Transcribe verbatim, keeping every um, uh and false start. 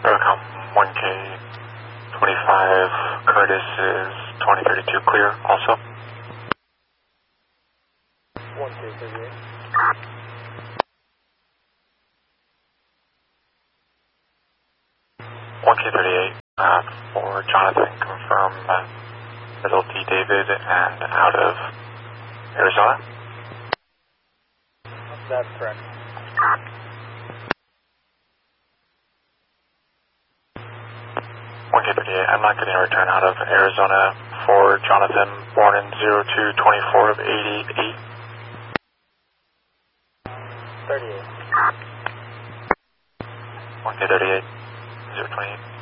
Aerocom one K twenty-five, Curtis is twenty thirty-two clear also. one K thirty-eight. one K thirty-eight, uh, for Jonathan, confirm uh, middle D David and out of Arizona. That's correct. one K thirty-eight, I'm not getting a return out of Arizona for Jonathan, born in zero two twenty-four of eighty-eight. thirty-eight. one K thirty-eight, zero twenty-eight.